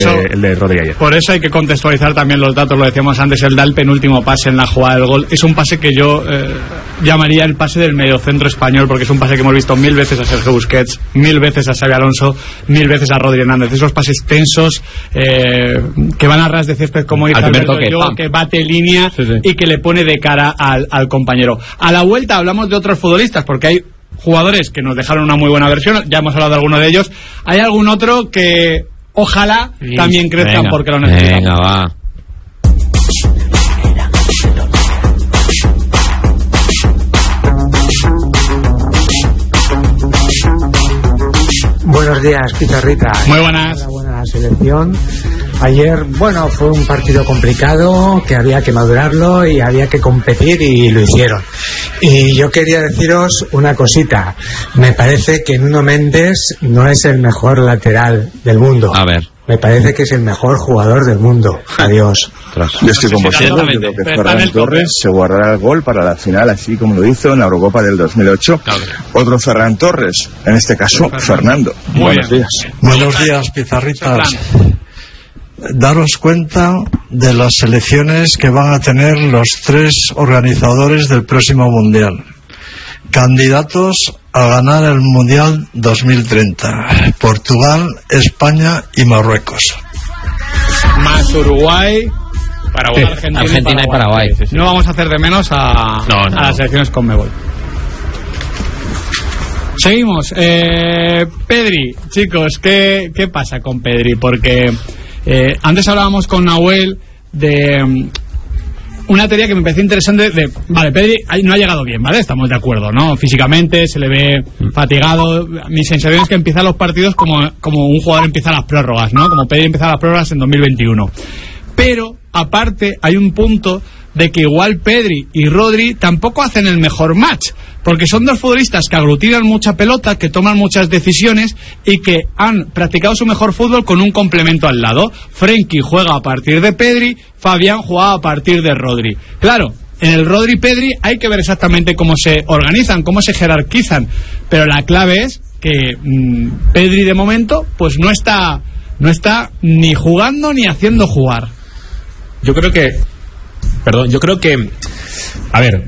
el de Rodri ayer. Por eso hay que contextualizar también los datos, lo decíamos antes, él da el penúltimo pase en la jugada del gol. Es un pase que yo llamaría el pase del mediocentro español, porque es un pase que hemos visto 1000 veces a Sergio Busquets, 1000 veces a Xabi Alonso, 1000 veces a Rodri Hernández. Esos pases tensos, que van a ras de césped, como dice Alberto, que bate línea, sí. Y que le pone de cara al compañero. A la vuelta hablamos de otros futbolistas, porque hay jugadores que nos dejaron una muy buena versión, ya hemos hablado de alguno de ellos. Hay algún otro que ojalá también crezcan, porque lo necesitan. Venga, va. Buenos días, Pizarrita. Muy buenas. Buena selección. Ayer, bueno, fue un partido complicado, que había que madurarlo y había que competir, y lo hicieron. Y yo quería deciros una cosita. Me parece que Nuno Méndez no es el mejor lateral del mundo. A ver. Me parece que es el mejor jugador del mundo. Adiós. Yo estoy con vosotros. Yo creo que Ferran Torres se guardará el gol para la final, así como lo hizo en la Eurocopa del 2008. Claro. Otro Ferran Torres, en este caso Fernando. Buenos días. Buenos días, Pizarritas. Daros cuenta de las selecciones que van a tener los 3 organizadores del próximo Mundial. Candidatos a ganar el Mundial 2030: Portugal, España y Marruecos. Más Uruguay, Paraguay, Argentina y Paraguay. Sí. No vamos a hacer de menos a las selecciones Conmebol. Seguimos. Pedri, chicos, ¿qué pasa con Pedri? Porque antes hablábamos con Nahuel de una teoría que me pareció interesante vale, Pedri no ha llegado bien, ¿vale? Estamos de acuerdo, ¿no? Físicamente se le ve fatigado. Mi sensación es que empieza los partidos como un jugador empieza las prórrogas, ¿no? Como Pedri empieza las prórrogas en 2021. Pero, aparte, hay un punto de que igual Pedri y Rodri tampoco hacen el mejor match, porque son dos futbolistas que aglutinan mucha pelota, que toman muchas decisiones y que han practicado su mejor fútbol con un complemento al lado. Frenkie juega a partir de Pedri, Fabián juega a partir de Rodri. Claro, en el Rodri-Pedri hay que ver exactamente cómo se organizan, cómo se jerarquizan, pero la clave es que Pedri de momento pues no está ni jugando ni haciendo jugar. Yo creo que a ver,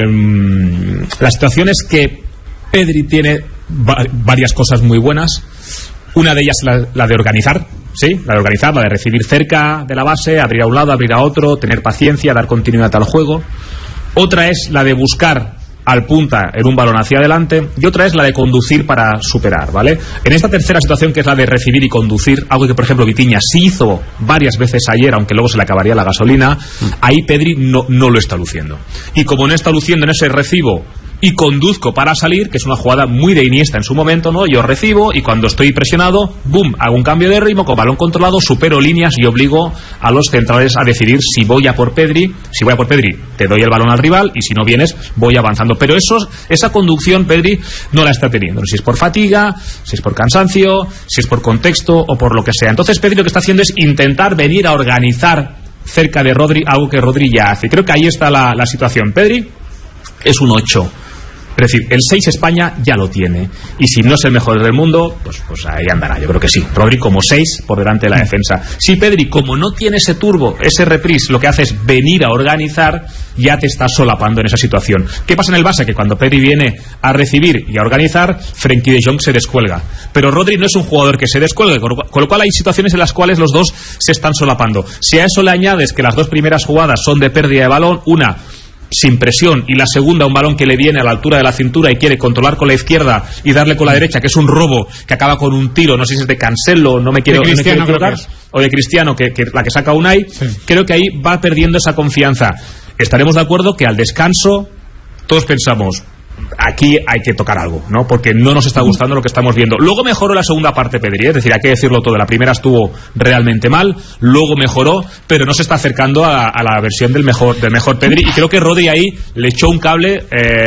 la situación es que Pedri tiene varias cosas muy buenas. Una de ellas la de organizar, ¿sí? La de recibir cerca de la base, abrir a un lado, abrir a otro, tener paciencia, dar continuidad al juego. Otra es la de buscar al punta en un balón hacia adelante, y otra es la de conducir para superar, ¿vale? En esta tercera situación, que es la de recibir y conducir, algo que por ejemplo Vitinha sí hizo varias veces ayer, aunque luego se le acabaría la gasolina, ahí Pedri no lo está luciendo. Y como no está luciendo en ese recibo y conduzco para salir, que es una jugada muy de Iniesta en su momento, ¿no? Yo recibo y cuando estoy presionado, boom, hago un cambio de ritmo, con balón controlado, supero líneas y obligo a los centrales a decidir si voy a por Pedri. Si voy a por Pedri, te doy el balón al rival, y si no vienes, voy avanzando. Pero esa conducción Pedri no la está teniendo. No sé si es por fatiga, si es por cansancio, si es por contexto o por lo que sea. Entonces Pedri lo que está haciendo es intentar venir a organizar cerca de Rodri, algo que Rodri ya hace. Creo que ahí está la situación. Pedri es un 8. Es decir, el 6 España ya lo tiene, y si no es el mejor del mundo, pues ahí andará. Yo creo que sí, Rodri como 6 por delante de la defensa. Si Pedri, como no tiene ese turbo, ese reprise, lo que hace es venir a organizar, ya te está solapando en esa situación. ¿Qué pasa en el Barça? Que cuando Pedri viene a recibir y a organizar, Frenkie de Jong se descuelga, pero Rodri no es un jugador que se descuelgue, con lo cual hay situaciones en las cuales los dos se están solapando. Si a eso le añades que las dos primeras jugadas son de pérdida de balón, una sin presión y la segunda un balón que le viene a la altura de la cintura y quiere controlar con la izquierda y darle con la derecha, que es un robo que acaba con un tiro, no sé si es de Cancelo, no me quiero equivocar, o de Cristiano, que la que saca Unai, sí. Creo que ahí va perdiendo esa confianza. Estaremos de acuerdo que al descanso todos pensamos, aquí hay que tocar algo, ¿no? Porque no nos está gustando lo que estamos viendo. Luego mejoró la segunda parte Pedri, es decir, hay que decirlo todo. La primera estuvo realmente mal, luego mejoró, pero no se está acercando a la versión del mejor Pedri. Y creo que Rodri ahí le echó un cable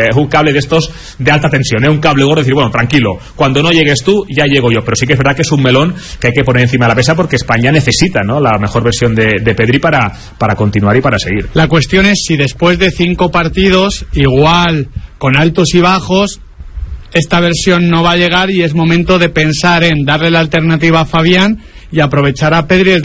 de estos de alta tensión, un cable gordo, decir, bueno, tranquilo, cuando no llegues tú, ya llego yo. Pero sí que es verdad que es un melón que hay que poner encima de la mesa, porque España necesita, ¿no?, la mejor versión de Pedri para continuar y para seguir. La cuestión es si después de 5 partidos, igual con altos y bajos, esta versión no va a llegar, y es momento de pensar en darle la alternativa a Fabián y aprovechar a Pedri